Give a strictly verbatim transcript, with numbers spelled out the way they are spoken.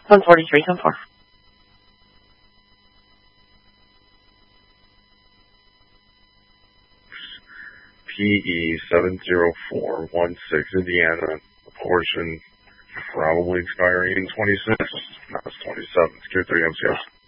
one forty-three, ten four. P E seven zero four one six, Indiana, a portion probably expiring in twenty-six, no, it's twenty-seven, it's Q three M C S.